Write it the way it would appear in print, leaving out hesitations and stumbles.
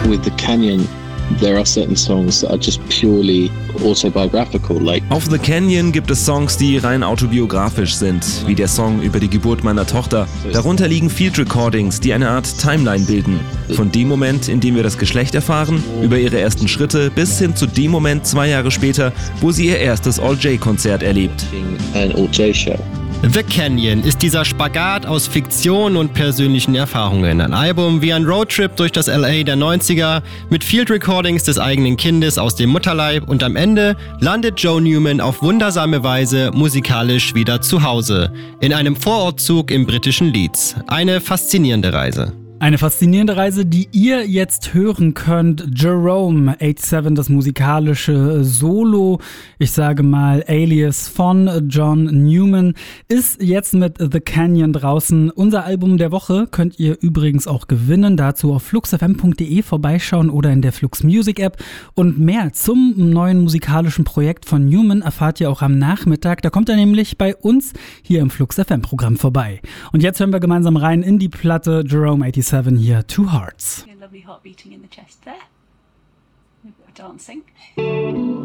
With The Canyon, there are certain songs that are just purely autobiographical. Auf The Canyon gibt es Songs, die rein autobiografisch sind, wie der Song über die Geburt meiner Tochter. Darunter liegen Field Recordings, die eine Art Timeline bilden. Von dem Moment, in dem wir das Geschlecht erfahren, über ihre ersten Schritte, bis hin zu dem Moment 2 Jahre später, wo sie ihr erstes All-J-Konzert erlebt. An All-J-Show. The Canyon ist dieser Spagat aus Fiktion und persönlichen Erfahrungen. Ein Album wie ein Roadtrip durch das LA der 90er mit Field Recordings des eigenen Kindes aus dem Mutterleib und am Ende landet Joe Newman auf wundersame Weise musikalisch wieder zu Hause. In einem Vorortzug im britischen Leeds. Eine faszinierende Reise. Eine faszinierende Reise, die ihr jetzt hören könnt. Jerome 87, das musikalische Solo, ich sage mal Alias von John Newman, ist jetzt mit The Canyon draußen. Unser Album der Woche könnt ihr übrigens auch gewinnen. Dazu auf fluxfm.de vorbeischauen oder in der Flux Music App. Und mehr zum neuen musikalischen Projekt von Newman erfahrt ihr auch am Nachmittag. Da kommt er nämlich bei uns hier im Flux FM Programm vorbei. Und jetzt hören wir gemeinsam rein in die Platte Jerome 87 hier, Two Hearts. A lovely heart beating in the chest there. A bit of dancing.